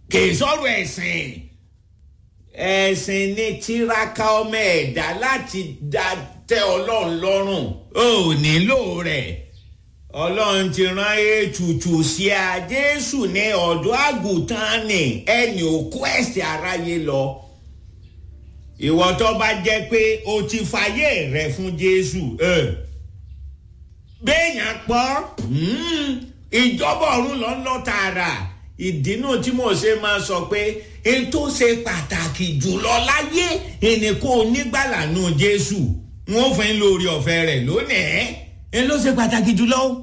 kì í sọ̀rọ̀ ẹ̀sìn ní tiraka ọmọ ẹ̀dá láti tẹ́ ọlọ́run lọ́rùn ò nílò rẹ̀ ọlọ́run ti rán ètùtù sí a Jésù ní ọ̀dọ́ àgùntàn ní ẹni òkú ẹ̀ṣẹ̀ aráyé lọ ìwọ tó bá jẹ́ pé o ti fàyè rẹ̀ fún Jésù béèyàn pọ̀ ìjọba ọ̀run lọ ń lọ tààrà ìdínú tí mo ṣe máa sọ pé èyí tó ṣe pàtàkì jùlọ láyé ẹni kó nígbàlànà Jésù wọn fẹ́ lórí ọ̀fẹ́ rẹ̀ lónìí èyí ló ṣe pàtàkì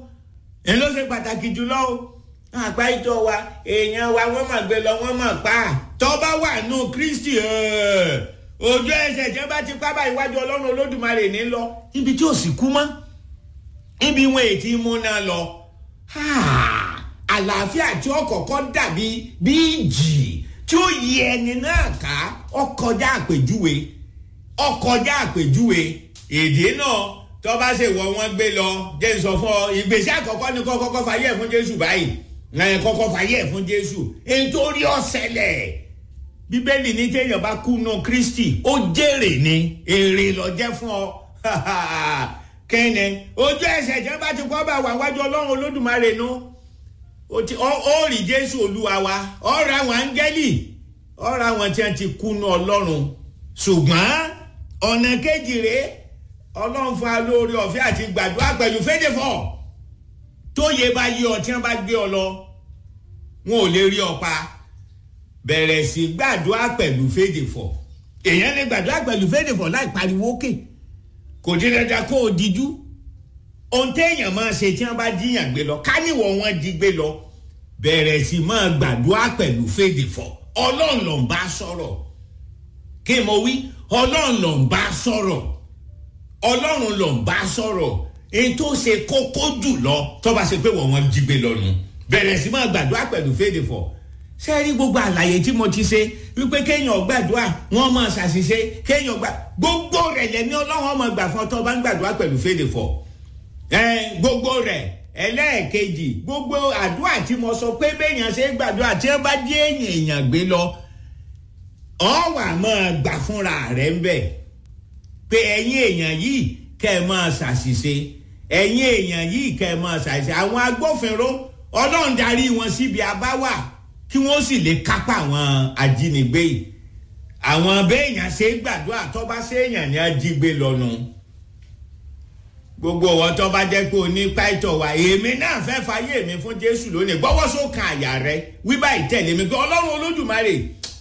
jùlọ o àpá ìtọ́ wa èèyàn wa wọ́n máa gbé lọ wọ́n máa pa tó bá wà nù Kristi ojú ẹsẹ̀ tí wọ́n bá ti pa bá iwájú Ọlọ́run Olódùmarè ní lọ níbi tí ò sì kú mọ́ níbi wọn ètí múná lọ àlàáfíà tí ó kọ́kọ́ dàbí bí ìjì tí ó yí ẹni náà ká ọkọjá àpèjúwe èdè náà tó bá ṣe wọ wọn gbé lọ jẹ́ n sọ fún ọ ìgbésẹ̀ àkọ́kọ́ ni kọ́kọ́ fàyè fún Jésù báyìí kọ́kọ́ fàyè fún Jésù nítorí ó ṣẹlẹ̀ Bíbélì ní téèyàn bá kú nù Kristi ó jèrè ni èrè ló jẹ́ fún ọ kẹ́ni ojú ẹsẹ̀ tí wọ́n bá ti kọ́ bá wà wájú Ọlọ́run Olódùmarè nù ó rí Jésù Olúwa wa ọ̀rọ̀ àwọn áńgẹ́lì ọ̀rọ̀ àwọn tí wọ́n ti kú nù Ọlọ́run ṣùgbọ́n ọ̀nà kejì rèé Ọlọ́run fún alóore ọ̀fẹ́ àti gbàdúrà pẹ̀lú fèdèfọ̀ tó yẹ bá yí ọ tí wọ́n bá gbé ọ lọ wọn ò lè rí ọ pa bẹ̀rẹ̀ sí gbàdúrà pẹ̀lú fèdèfọ̀ èèyàn lè gbàdúrà pẹ̀lú fèdèfọ̀ láì pariwo òkè kò dín dandan kó o díjú ohun téèyàn máa ṣe tí wọ́n bá jíyàn gbé lọ káníwọ̀ wọn jí gbé lọ bẹ̀rẹ̀ sí máa gbàdúrà pẹ̀lú fèdèfọ̀ Ọlọ́run ló ń bá sọ̀rọ̀ kí mo wí Ọlọ́run ló ń bá sọ̀rọ̀ Ọlọ́run ló ń bá sọ̀rọ̀ èyí tó ṣe kókó jù lọ tó bá ṣe pé wọ́n jí gbé lọ nù bẹ̀rẹ̀ sí máa gbàdúrà pẹ̀lú fèdèfọ̀ ṣé rí gbogbo àlàyé tí mo ti ṣe wípé kéèyàn gbàdúrà wọ́n máa ṣàṣìṣe kéèyàn gbogbo rẹ̀ lẹ́ni Ọlọ́run máa gbà fún ọ tó bá ń gbàdúrà pẹ̀lú fèdèfọ̀ gbogbo rẹ̀ ẹlẹ́ẹ̀kejì gbogbo àdúrà tí mo sọ pé béèyàn ṣe gbàdúrà tí wọ́n bá dé èèyàn gbé lọ ọ wà máa gbà fúnra rẹ̀ ń bẹ̀ pé ẹ̀yin èèyàn yìí kẹ́ ẹ máa ṣàṣìṣe ẹ̀yin èèyàn yìí kẹ́ ẹ máa ṣàṣìṣe àwọn agbófinró Ọlọ́run darí wọn síbi abáwà kí wọ́n sì lè kápá àwọn ajínigbé yìí àwọn béèyàn ṣe gbàdúrà tó bá ṣe èèyàn ní ajígbé lọ́nu gbogbo wọn tó bá jẹ́ pé oní pàìtọ̀ wà èmi náà fẹ́ fàyè mi fún Jésù lónìí gbọ́wọ́ sókàn àyà rẹ wí báyìí tẹ̀lé mi pé Ọlọ́run Olódùmarè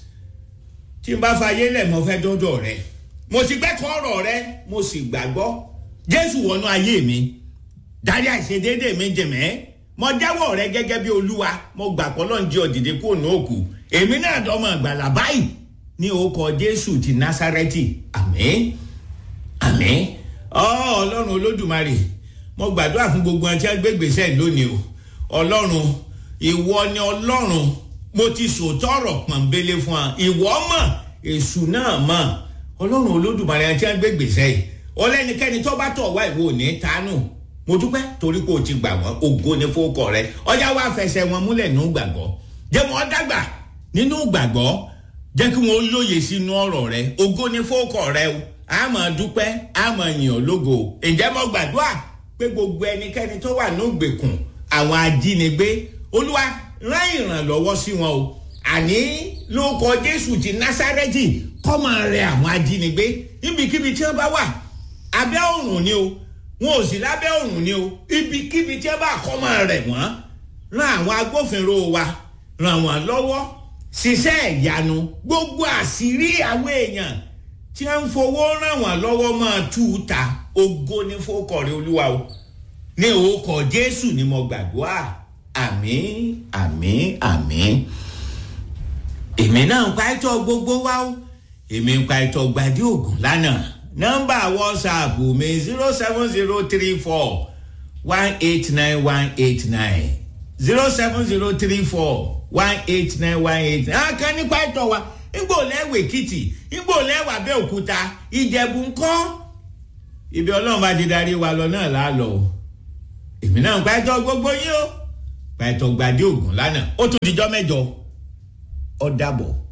tí n bá fàyè lẹ̀ mo fẹ́ dọ́dọ̀ rẹ mo ti gbẹ́kọ̀ ọ̀rọ̀ rẹ mo sì gbàgbọ́ Jésù wọnú ayé mi dárí àìṣedéédé mi jẹ̀mẹ́ mo jẹ́wọ́ rẹ gẹ́gẹ́ bí Olúwa mo gbà pé Ọlọ́run jí ọ dìde kúrò ní òkú èmi náà dọ́mọ ìgbàlà báyìí ní orúkọ Jésù ti Násárẹ́tì àmín àmín Ọlọ́run Olódùmarè mo gbàdúrà fún gbogbo ẹni tí wọ́n gbé gbèsè lónìí o Ọlọ́run ìwọ ni Ọlọ́run mo ti sòótọ́ ọ̀rọ̀ pọ̀nbélé fún wa ìwọ mọ̀ èṣù náà mọ̀ Ọlọ́run Olódùmarè ẹni tí wọ́n gbé gbèsè yìí ọlẹ́nikẹ́ni tó bá tọ̀ wá ìwọ ò ní tánù mo dúpẹ́ torí pé o ti gbà wọ́n ògo ni fórúkọ rẹ ọjà wa fẹsẹ̀ wọn múlẹ̀ nínú gbàgbọ́ jẹ́ wọn dàgbà nínú gbàgbọ́ jẹ́ kí wọ́n lóye sínú ọ̀rọ̀ rẹ ògo ni fórúkọ rẹ o a máa dúpẹ́ a máa yìn ọ́ lógo ǹjẹ́ mo gbàdúrà pé gbogbo ẹnikẹ́ni tó wà ní ìgbèkùn àwọn ajínigbé Olúwa rán ìrànlọ́wọ́ sí wọn o àní lórúkọ Jésù ti Násárẹ́tì kó máa rẹ àwọn ajínigbé níbikíbi tí wọ́n bá wà abẹ́ òrùn ni o wọn ò sì lábẹ́ òrùn ni o ibikíbi tí wọ́n bá kó máa rẹ̀ wọ́n rán àwọn agbófinró wa ràn wọ́n lọ́wọ́ ṣiṣẹ́ ìyanu gbogbo àṣírí àwọn èèyàn tí wọ́n ń fowó ràn wọ́n lọ́wọ́ máa tú u ta ògo ní fórúkọ rẹ Olúwa o ní orúkọ Jésù ni mo gbàdúrà àmín àmín àmín èmi náà ń pa ètò gbogbo wa o èmi ń pa ètò Gbadé Ògùn lánàá nọ́mbà WhatsApp mi 07034189189 07034189189 àkàn nípa ètò wa ìgbò lẹ́wọ̀ Èkìtì ìgbò lẹ́wọ̀ Abẹ́òkúta Ìjẹ̀bú ńkọ́ ibi Ọlọ́run bá ti darí wa lọ náà lálọ́ èmi náà ń pa ètò gbogbo yín o pa ètò Gbadé Ògùn lánàá ó tún dijọ́ mẹ́jọ ó dàbọ̀.